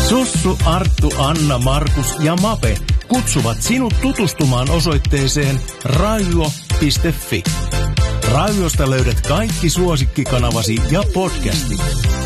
Sussu, Arttu, Anna, Markus ja Mape kutsuvat sinut tutustumaan osoitteeseen raijuo.fi. Raiviosta löydät kaikki suosikkikanavasi ja podcastit.